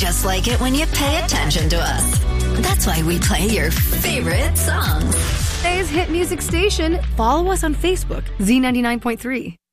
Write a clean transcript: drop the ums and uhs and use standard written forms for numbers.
just like it when you pay attention to us. That's why we play your favorite songs. Today's hit music station. Follow us on Facebook, Z99.3.